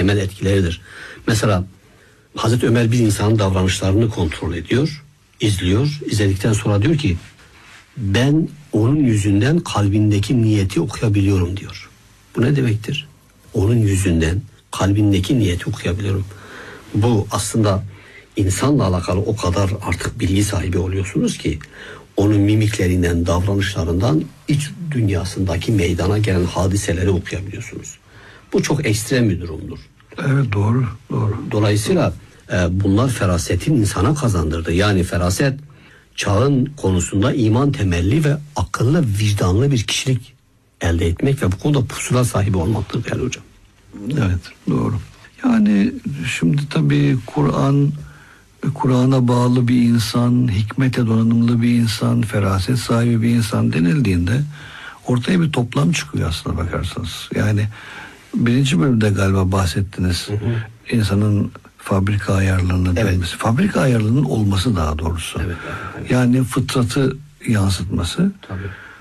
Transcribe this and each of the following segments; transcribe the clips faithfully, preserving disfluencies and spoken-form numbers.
temel etkileridir. Mesela Hazreti Ömer bir insanın davranışlarını kontrol ediyor, izliyor. İzledikten sonra diyor ki ben onun yüzünden kalbindeki niyeti okuyabiliyorum diyor. Bu ne demektir? Onun yüzünden kalbindeki niyeti okuyabiliyorum. Bu aslında insanla alakalı o kadar artık bilgi sahibi oluyorsunuz ki onun mimiklerinden, davranışlarından iç dünyasındaki meydana gelen hadiseleri okuyabiliyorsunuz. Bu çok ekstrem bir durumdur. Evet, doğru, doğru. Dolayısıyla e, bunlar ferasetin insana kazandırdı. Yani feraset çağın konusunda iman temelli ve akıllı, vicdanlı bir kişilik elde etmek ve bu konuda pusula sahibi olmaktır değerli hocam. Evet, doğru. Yani şimdi tabii Kur'an, Kur'an'a bağlı bir insan, hikmete donanımlı bir insan, feraset sahibi bir insan denildiğinde ortaya bir toplam çıkıyor aslına bakarsanız. Yani birinci bölümde galiba bahsettiniz. Hı hı. İnsanın fabrika ayarlarının evet. dönmesi. Fabrika ayarlarının olması daha doğrusu. Evet, evet, evet. Yani fıtratı yansıtması. Tabii.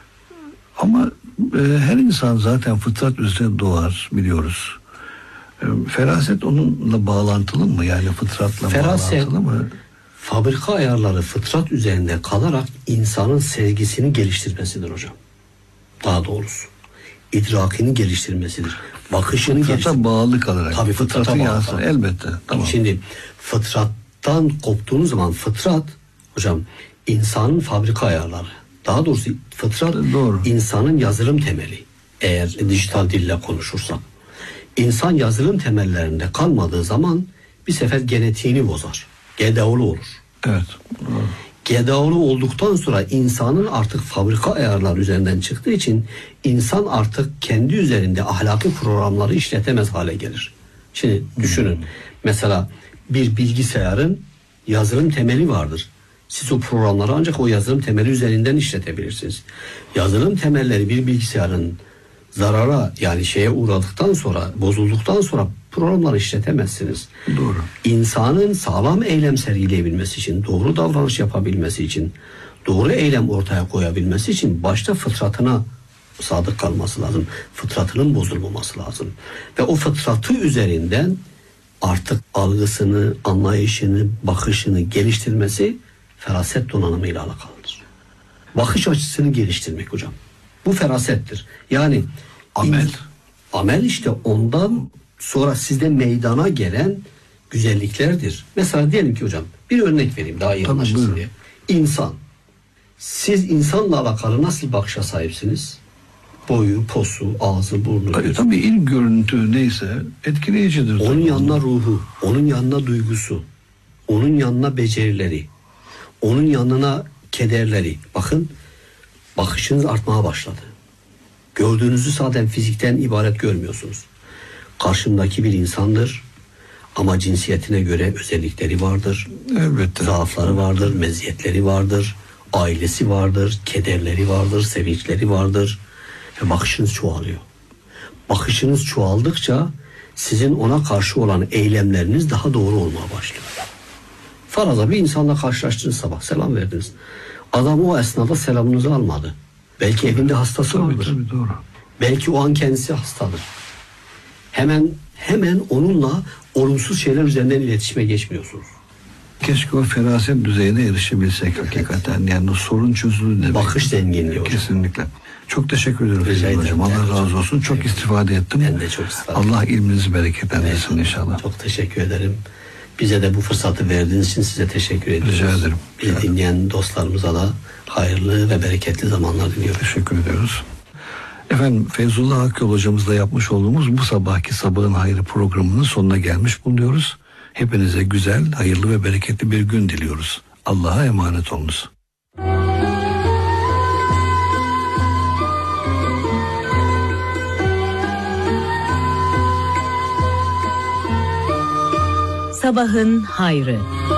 Ama e, her insan zaten fıtrat üzerine doğar, biliyoruz. E, feraset onunla bağlantılı mı? Yani fıtratla feraset, bağlantılı mı? Fabrika ayarları fıtrat üzerinde kalarak insanın sevgisini geliştirmesidir hocam. Daha doğrusu. İdrakini geliştirmesidir. Bakışını fıtrata geliştirmesidir. bağlı kalarak. Tabii fıtrata bağlı. Yansın, elbette. Tamam. Şimdi fıtrattan koptuğunuz zaman fıtrat hocam insanın fabrika ayarları. Daha doğrusu fıtrat doğru. İnsanın yazılım temeli. Eğer dijital dille konuşursak. İnsan yazılım temellerinde kalmadığı zaman bir sefer genetiğini bozar. G D O'lu olur. Evet. Doğru. G D O'lu olduktan sonra insanın artık fabrika ayarları üzerinden çıktığı için insan artık kendi üzerinde ahlaki programları işletemez hale gelir. Şimdi düşünün. Hmm. Mesela bir bilgisayarın yazılım temeli vardır. Siz o programları ancak o yazılım temeli üzerinden işletebilirsiniz. Yazılım temelleri bir bilgisayarın zarara yani şeye uğradıktan sonra, bozulduktan sonra programları işletemezsiniz. Doğru. İnsanın sağlam eylem sergileyebilmesi için, doğru davranış yapabilmesi için, doğru eylem ortaya koyabilmesi için başta fıtratına sadık kalması lazım. Fıtratının bozulmaması lazım. Ve o fıtratı üzerinden artık algısını, anlayışını, bakışını geliştirmesi feraset donanımıyla alakalıdır. Bakış açısını geliştirmek hocam. Bu ferasettir. Yani amel. Amel işte ondan sonra sizde meydana gelen güzelliklerdir. Mesela diyelim ki hocam bir örnek vereyim daha iyi anlaşılsın diye. İnsan. Siz insanla alakalı nasıl bakışa sahipsiniz? Boyu, posu, ağzı, burnu. Tabii, tabii ilk görüntü neyse etkileyicidir. Onun yanına ruhu, onun yanına duygusu, onun yanına becerileri, onun yanına kederleri. Bakın bakışınız artmaya başladı. Gördüğünüzü zaten fizikten ibaret görmüyorsunuz. Karşımdaki bir insandır ama cinsiyetine göre özellikleri vardır. Elbette. Zaafları vardır, meziyetleri vardır, ailesi vardır, kederleri vardır, sevinçleri vardır. Ve bakışınız çoğalıyor. Bakışınız çoğaldıkça sizin ona karşı olan eylemleriniz daha doğru olmaya başlıyor. Faraza bir insanla karşılaştınız sabah, selam verdiniz. Adam o esnada selamınızı almadı. Belki evinde hastası tabii, vardır. Tabii, doğru. Belki o an kendisi hastadır. Hemen hemen onunla olumsuz şeyler üzerinden iletişime geçmiyorsunuz. Keşke o feraset düzeyine erişebilsek hakikaten. Yani o sorun çözülür demek. Bakış zenginliği hocam. Kesinlikle. Çok teşekkür ederim Feyzi hocam. Allah razı hocam. olsun. Çok evet. istifade ettim. Ben de çok istifade ettim. Allah ilminizi bereketlendirsin evet. inşallah. Çok teşekkür ederim. Bize de bu fırsatı verdiğiniz için size teşekkür ediyoruz. Rica ederim. Bizi dinleyen dostlarımıza da hayırlı ve bereketli zamanlar diliyoruz. Teşekkür ediyoruz. Efendim Feyzullah Akyol hocamızla yapmış olduğumuz bu sabahki Sabahın Hayrı programının sonuna gelmiş bulunuyoruz. Hepinize güzel, hayırlı ve bereketli bir gün diliyoruz. Allah'a emanet olunuz. Sabahın Hayrı.